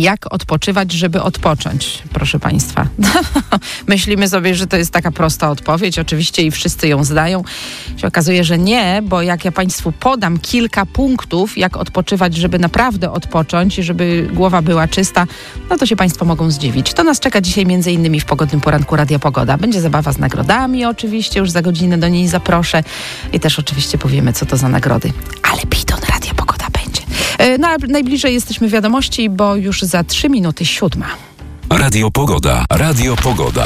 Jak odpoczywać, żeby odpocząć, proszę Państwa? Myślimy sobie, że to jest taka prosta odpowiedź, oczywiście i wszyscy ją zdają. Się okazuje, że nie, bo jak ja Państwu podam kilka punktów, jak odpoczywać, żeby naprawdę odpocząć i żeby głowa była czysta, no to się Państwo mogą zdziwić. To nas czeka dzisiaj między innymi w Pogodnym Poranku Radia Pogoda. Będzie zabawa z nagrodami oczywiście, już za godzinę do niej zaproszę i też oczywiście powiemy, co to za nagrody. Ale Bidon Radia Pogoda będzie. No a najbliżej jesteśmy wiadomości, bo już za 3 minuty 7. Radio Pogoda. Radio Pogoda.